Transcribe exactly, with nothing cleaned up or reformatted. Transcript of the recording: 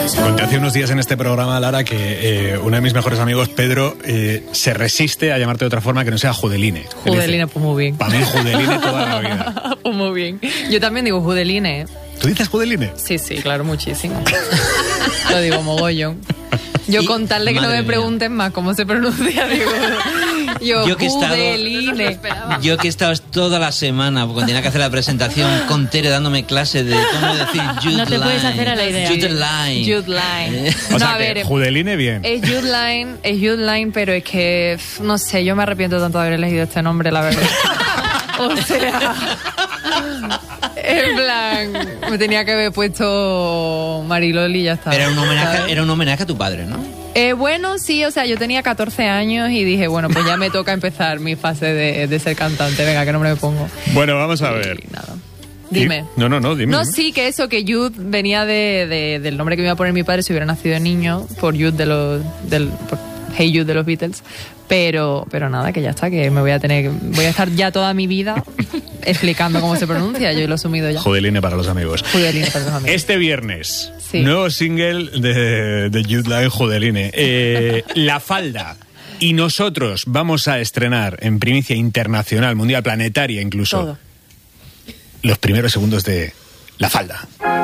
Conté hace unos días en este programa, Lara, que eh, uno de mis mejores amigos, Pedro, eh, se resiste a llamarte de otra forma que no sea Judeline. Judeline, pues muy bien. Para mí Judeline toda la vida. Pues muy bien. Yo también digo Judeline, ¿eh? ¿Tú dices Judeline? Sí, sí, claro, muchísimo. Lo digo mogollón. Yo Y, con tal de que no me madre pregunten más cómo se pronuncia, digo... Yo, Yo que he estado- Judeline. Yo que he estado toda la semana, cuando tenía que hacer la presentación con Tere dándome clase de cómo decir Jude No te puedes Line. hacer a la idea. Jude Line. Jude Line. Eh, O No, sea a que ver, Judeline bien. Es Jude Line, es Jude Line, pero es que, pf, no sé, yo me arrepiento tanto de haber elegido este nombre, la verdad. O sea, en plan, me tenía que haber puesto Mariloli y ya está. Era un homenaje, ¿sabes? era un homenaje a tu padre, ¿no? Eh, bueno, sí, o sea, yo tenía catorce años y dije, bueno, pues ya me toca empezar mi fase de, de ser cantante. Venga, ¿qué nombre me pongo? Bueno, vamos a ver. Y nada. Dime. ¿Y? No, no, no, dime. No, dime. sí, que eso, que Jude venía de, de- del nombre que me iba a poner mi padre si hubiera nacido niño, por Jude de los... Del, por Hey Jude de los Beatles. Pero, pero nada, que ya está, que me voy a tener... Voy a estar ya toda mi vida explicando cómo se pronuncia. Yo lo he asumido ya. Judeline para los amigos. Judeline, perdón. Este viernes, Sí. nuevo single de, de Jude Line, Judeline. Eh, La Falda. Y nosotros vamos a estrenar en primicia internacional, mundial, planetaria incluso, Todo. los primeros segundos de La Falda.